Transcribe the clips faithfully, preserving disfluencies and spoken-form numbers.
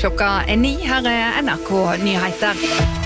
Klokka er ni, her er N R K Nyheter.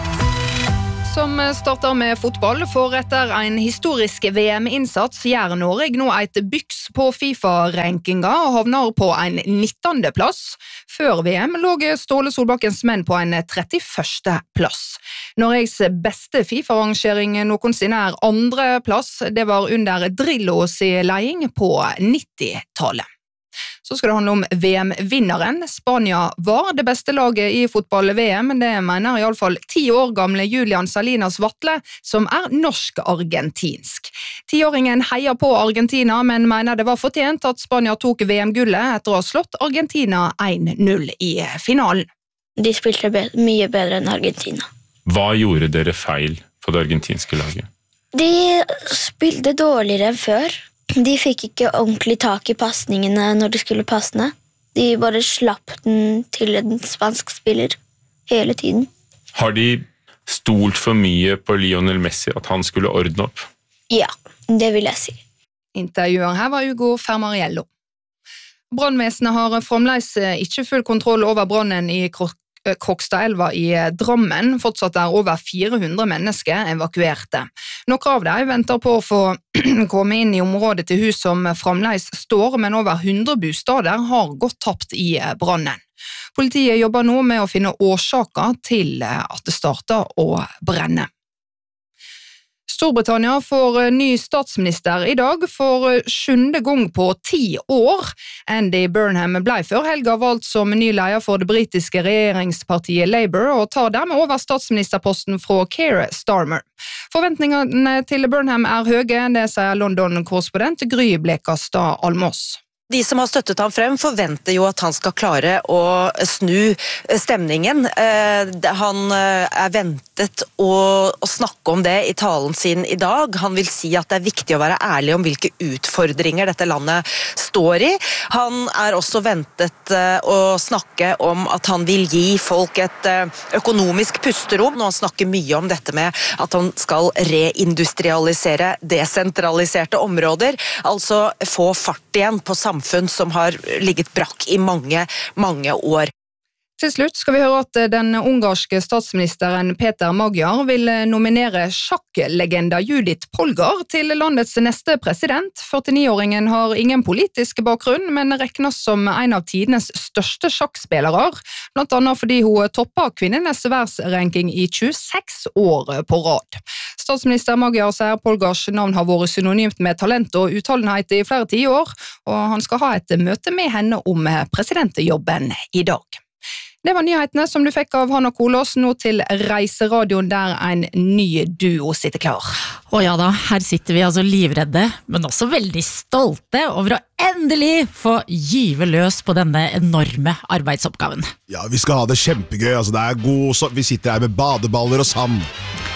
Som starter med fotball, for etter en historisk V M-innsats gjør Norge nå et byks på FIFA-rankinga og havner på en nittende plass. Før V M lå Ståle Solbakkens menn på en trettiførste plass. Norges beste FIFA-rangering noensinne er andre plass. Det var under Drillos leding på nittitallet. Så skal det handle om V M-vinneren. Spania var det beste laget i fotball-V M, det mener i alle fall ti år gamle Julian Salinas Vatle, som er norsk-argentinsk. Tiåringen heier på Argentina, men mener det var fortjent at Spania tok V M-gullet etter å ha slått Argentina en null i finalen. De spilte be- mye bedre enn Argentina. Hva gjorde dere feil på det argentinske laget? De spilte dårligere enn før. De fikk ikke ordentlig tak i passningene når de skulle passene. De bare slapp den til en spansk spiller hele tiden. Har de stolt for mye på Lionel Messi at han skulle ordne opp? Ja, det vil jeg si. Intervjueren her var Ugo Fermariello. Brannvesenet har fremdeles ikke full kontroll over brannen i Krokstadelva i Drammen. Fortsatt er over fire hundre mennesker evakuerte. Noen av dem venter på å få komme inn i området til hus som fremdeles står, men over hundre bostader har gått tapt i brannen. Politiet jobber nå med å finne årsaker til at det starter å brenne. Storbritannia får ny statsminister i dag for sjuende gang på ti år. Andy Burnham ble før helga valgt som ny leder for det britiske regjeringspartiet Labour og tar dermed over statsministerposten fra Keir Starmer. Forventningene til Burnham er høye, det sier London-korrespondent Gry Blekastad Almås. De som har støttet ham frem forventer jo at han skal klare å snu stemningen. Han er ventet å, å snakke om det i talen sin i dag. Han vil si at det er viktig å være ærlig om hvilke utfordringer dette landet står i. Han er også ventet å snakke om at han vil gi folk et økonomisk pusterom. Nå han snakker mye om dette med at han skal reindustrialisere desentraliserte områder, altså få fart igjen på samfunnet samfunn som har ligget brakk i mange, mange år. Til slutt skal vi høre at den ungarske statsministeren Peter Magyar vil nominere sjakklegenda Judith Polgar til landets neste president. førtini-åringen har ingen politisk bakgrunn, men regnes som en av tidenes største sjakkspillere, blant annet fordi hun topper kvinnenes verdensranking i tjueseks år på rad. Statsminister Magyar sier Polgars navn har vært synonymt med talent og uttalenhet i flere tiår, og han skal ha et møte med henne om presidentjobben i dag. Det var nyhetene som du fikk av Hanna Kolås, nå til Reiseradioen der en ny duo sitter klar. Å ja da, her sitter vi altså livredde, men også veldig stolte over å endelig få gyve løs på denne enorme arbeidsoppgaven. Ja, vi skal ha det kjempegøy, altså det er god, så vi sitter her med badeballer og sand.